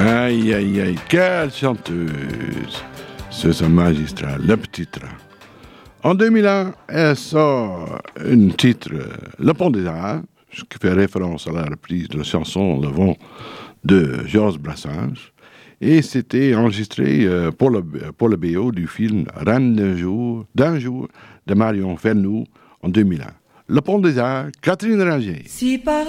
Aïe, aïe, aïe, quelle chanteuse! C'est un magistral, le petit train. En 2001, elle sort un titre, Le Pont des Arts, ce qui fait référence à la reprise de la chanson Le Vent de Georges Brassens. Et c'était enregistré pour le BO du film Reine d'un jour de Marion Fernoux en 2001. Le Pont des Arts, Catherine Ringer. Si par